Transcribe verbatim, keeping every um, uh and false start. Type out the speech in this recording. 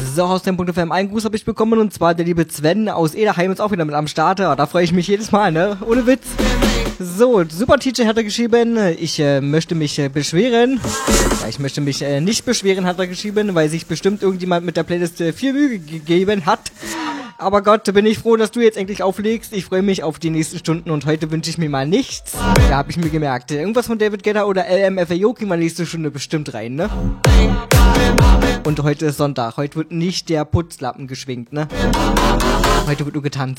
So, aus dem Punkt F M einen Gruß habe ich bekommen und zwar der liebe Sven aus Ederheim ist auch wieder mit am Start. Ja, da freue ich mich jedes Mal, ne? Ohne Witz. So, Super Teacher hat er geschrieben, ich äh, möchte mich äh, beschweren. Ja, ich möchte mich äh, nicht beschweren, hat er geschrieben, weil sich bestimmt irgendjemand mit der Playlist äh, viel Mühe gegeben hat. Aber Gott, bin ich froh, dass du jetzt endlich auflegst. Ich freue mich auf die nächsten Stunden und heute wünsche ich mir mal nichts. Ja, habe ich mir gemerkt. Irgendwas von David Guetta oder L M F A O kriegen wir nächste Stunde bestimmt rein, ne? Und heute ist Sonntag. Heute wird nicht der Putzlappen geschwingt, ne? Heute wird nur getanzt.